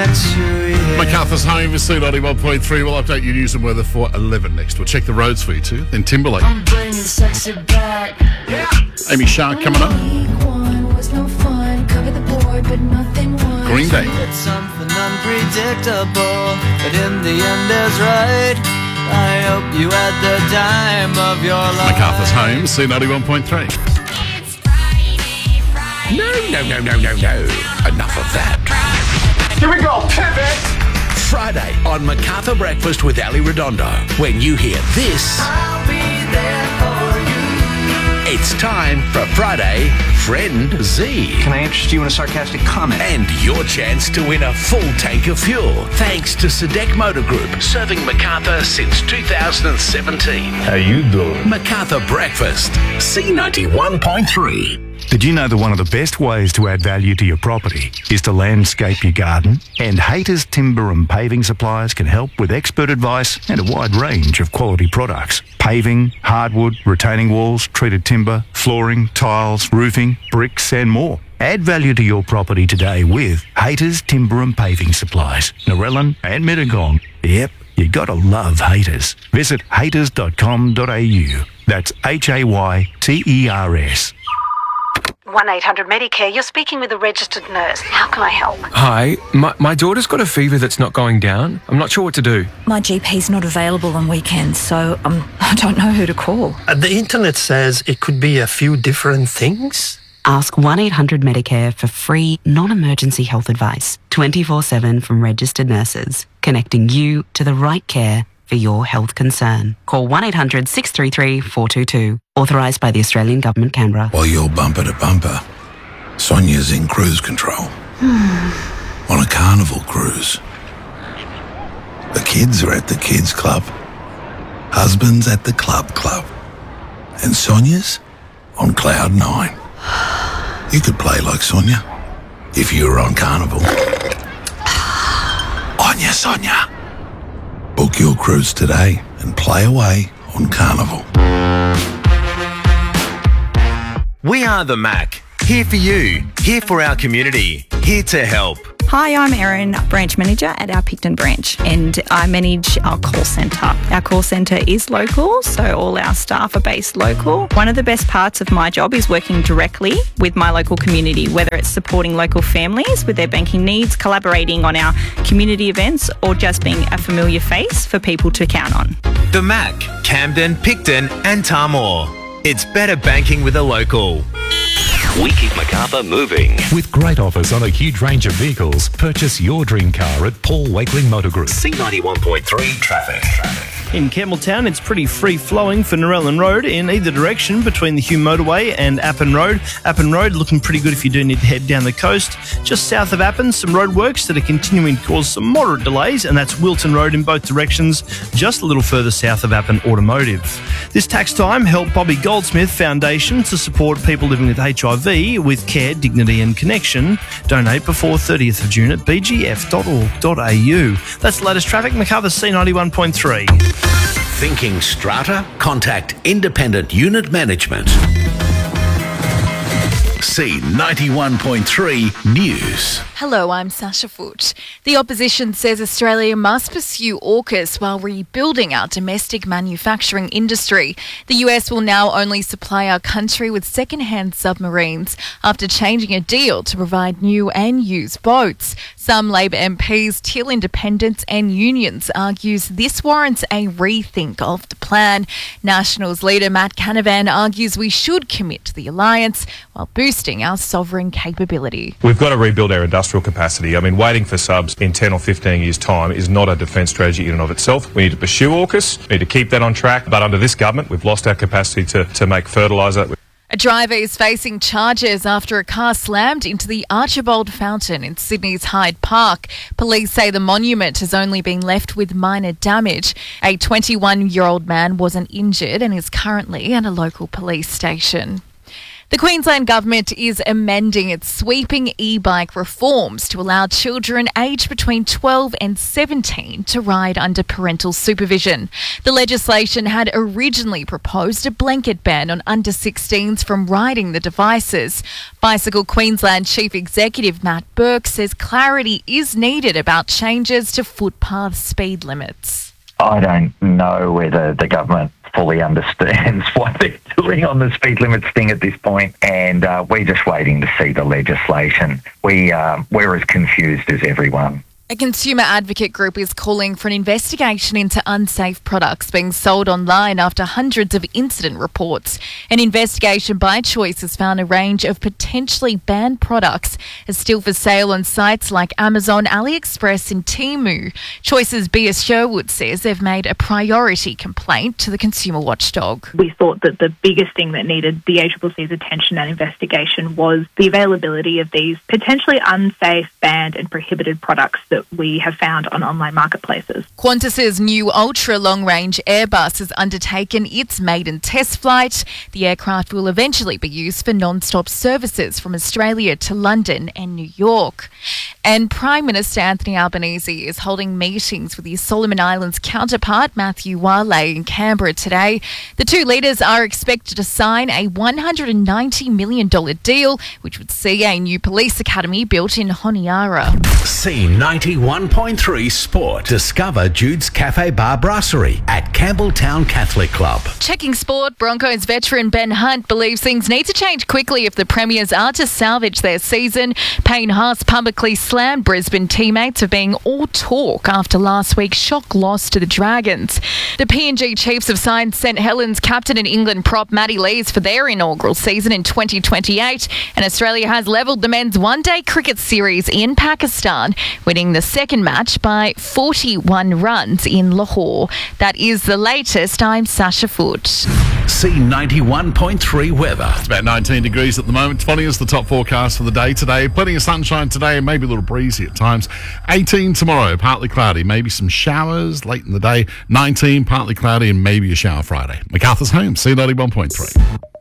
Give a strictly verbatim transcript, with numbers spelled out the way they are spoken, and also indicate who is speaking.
Speaker 1: true, yeah.
Speaker 2: MacArthur's Home for C ninety-one point three. We'll update you news and weather for eleven next. We'll check the roads for you too. Then Timberlake.
Speaker 3: I'm bringing sexy back.
Speaker 2: Yeah. Amy Shark coming up.
Speaker 3: Was no fun. Cover the board, but nothing was.
Speaker 2: Green Day.
Speaker 1: It's something unpredictable, but in the end is right. I hope you had the time of your life.
Speaker 2: MacArthur's Home, C ninety-one point three.
Speaker 3: It's Friday, Friday.
Speaker 4: No, no, no, no, no, no. Enough of that.
Speaker 5: Here we go, pivot!
Speaker 4: Friday on MacArthur Breakfast with Ali Redondo. When you hear this,
Speaker 1: I'll be there for you.
Speaker 4: it's time for Friday Friend Z.
Speaker 6: Can I interest you in a sarcastic comment?
Speaker 4: And your chance to win a full tank of fuel. Thanks to Sedec Motor Group, serving MacArthur since two thousand seventeen.
Speaker 5: How you doing?
Speaker 4: MacArthur Breakfast, C ninety-one point three.
Speaker 7: Did you know that one of the best ways to add value to your property is to landscape your garden? And Haters Timber and Paving Suppliers can help with expert advice and a wide range of quality products. Paving, hardwood, retaining walls, treated timber, flooring, tiles, roofing, bricks and more. Add value to your property today with Haters Timber and Paving Supplies, Narellan and Mittagong. Yep, you gotta love Haters. Visit haters dot com dot a u. That's H A Y T E R S.
Speaker 8: one eight hundred Medicare, you're speaking with a registered nurse. How can I help?
Speaker 9: Hi, my, my daughter's got a fever that's not going down. I'm not sure what to do.
Speaker 10: My G P's not available on weekends, so um, I don't know who to call.
Speaker 11: Uh, the internet says it could be a few different things.
Speaker 12: Ask one eight hundred Medicare for free, non-emergency health advice, twenty-four seven from registered nurses, connecting you to the right care for your health concern. Call one eight hundred six three three four two two. Authorised by the Australian Government, Canberra.
Speaker 13: While you're bumper to bumper, Sonia's in cruise control. On a carnival cruise. The kids are at the kids club. Husband's at the club club. And Sonia's on cloud nine. You could play like Sonia if you were on carnival. On ya, Sonia. Book your cruise today and play away on Carnival.
Speaker 14: We are the Mac. Here for you. Here for our community. Here to help.
Speaker 15: Hi, I'm Erin, branch manager at our Picton branch, and I manage our call centre. Our call centre is local, so all our staff are based local. One of the best parts of my job is working directly with my local community, whether it's supporting local families with their banking needs, collaborating on our community events, or just being a familiar face for people to count on.
Speaker 14: The Mac, Camden, Picton and Tamor. It's better banking with a local.
Speaker 16: We keep MacArthur moving.
Speaker 17: With great offers on a huge range of vehicles, purchase your dream car at Paul Wakeling Motor Group.
Speaker 16: C ninety-one point three traffic.
Speaker 18: In Campbelltown, it's pretty free-flowing for Narellan Road in either direction between the Hume Motorway and Appin Road. Appin Road looking pretty good if you do need to head down the coast. Just south of Appin, some roadworks that are continuing to cause some moderate delays, and that's Wilton Road in both directions, just a little further south of Appin Automotive. This tax time, help Bobby Goldsmith Foundation to support people living with H I V with care, dignity and connection. Donate before thirtieth of June at b g f dot org dot a u. That's the latest traffic, MacArthur C ninety-one point three.
Speaker 4: Thinking strata? Contact Independent Unit Management. C ninety-one point three News.
Speaker 19: Hello, I'm Sasha Foote. The opposition says Australia must pursue AUKUS while rebuilding our domestic manufacturing industry. The U S will now only supply our country with second-hand submarines after changing a deal to provide new and used boats. Some Labor M Ps, Teal independents and unions argues this warrants a rethink of the plan. Nationals leader Matt Canavan argues we should commit to the alliance while boosting our sovereign capability.
Speaker 20: We've got to rebuild our industrial capacity. I mean, waiting for subs in ten or fifteen years' time is not a defence strategy in and of itself. We need to pursue AUKUS, we need to keep that on track, but under this government, we've lost our capacity to, to make fertiliser.
Speaker 19: A driver is facing charges after a car slammed into the Archibald Fountain in Sydney's Hyde Park. Police say the monument has only been left with minor damage. A twenty-one-year-old man wasn't injured and is currently at a local police station. The Queensland Government is amending its sweeping e-bike reforms to allow children aged between twelve and seventeen to ride under parental supervision. The legislation had originally proposed a blanket ban on under sixteens from riding the devices. Bicycle Queensland Chief Executive Matt Burke says clarity is needed about changes to footpath speed limits.
Speaker 21: I don't know whether the government fully understands what they're doing on the speed limits thing at this point, and uh, we're just waiting to see the legislation. We, uh, we're as confused as everyone.
Speaker 19: A consumer advocate group is calling for an investigation into unsafe products being sold online after hundreds of incident reports. An investigation by Choice has found a range of potentially banned products are still for sale on sites like Amazon, AliExpress and Temu. Choice's Bea Sherwood says they've made a priority complaint to the consumer watchdog.
Speaker 22: We thought that the biggest thing that needed the A C C C's attention and investigation was the availability of these potentially unsafe, banned and prohibited products that we have found on online marketplaces.
Speaker 19: Qantas's new ultra long-range Airbus has undertaken its maiden test flight. The aircraft will eventually be used for non-stop services from Australia to London and New York. And Prime Minister Anthony Albanese is holding meetings with his Solomon Islands counterpart Matthew Wale in Canberra today. The two leaders are expected to sign a one hundred ninety million dollars deal, which would see a new police academy built in Honiara.
Speaker 4: C ninety-one point three Sport. Discover Jude's Cafe Bar Brasserie at Campbelltown Catholic Club.
Speaker 19: Checking sport, Broncos veteran Ben Hunt believes things need to change quickly if the Premiers are to salvage their season. Payne Haas publicly slammed Brisbane teammates for being all talk after last week's shock loss to the Dragons. The P N G Chiefs have signed St Helens captain and England prop Matty Lees for their inaugural season in twenty twenty-eight, and Australia has levelled the men's one-day cricket series in Pakistan, winning the second match by forty-one runs in Lahore. That is the latest. I'm Sasha Foote.
Speaker 4: C ninety-one point three weather.
Speaker 2: It's about nineteen degrees at the moment. twenty is the top forecast for the day today. Plenty of sunshine today and maybe a little breezy at times. eighteen tomorrow, partly cloudy. Maybe some showers late in the day. nineteen, partly cloudy and maybe a shower Friday. MacArthur's Home, C ninety-one point three.